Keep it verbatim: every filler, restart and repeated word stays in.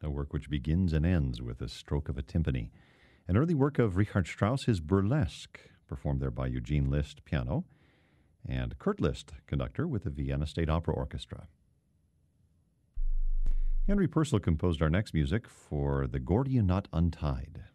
a work which begins and ends with a stroke of a timpani. An early work of Richard Strauss is Burlesque, performed there by Eugene Liszt, piano, and Kurt Liszt, conductor with the Vienna State Opera Orchestra. Henry Purcell composed our next music for The Gordian Knot Untied.